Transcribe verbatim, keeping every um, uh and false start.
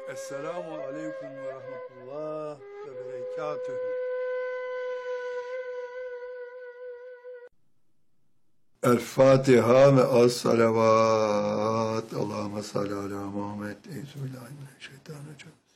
Esselamu aleyküm ve rahmetullah ve berekatühü. El Fatiha ve az salavat. Allahümme salli ala Muhammed. Euzubillahimineşşeytanirracim.